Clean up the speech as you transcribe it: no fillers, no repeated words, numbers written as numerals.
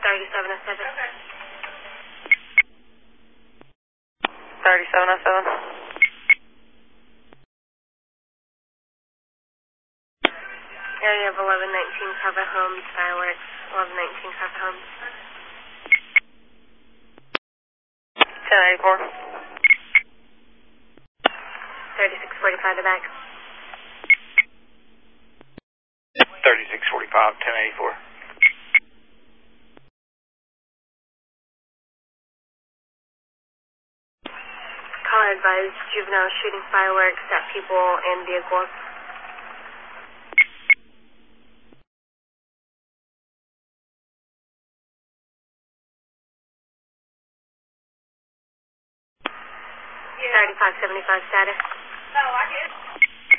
3707. Okay. 3707. Area of 1119 Carver Homes, fireworks, 1119 Carver Homes. 1084. 3645 the back. 3645, 1084. Caller advised juvenile shooting fireworks at people and vehicles. Yeah. 3575 status. No, I did.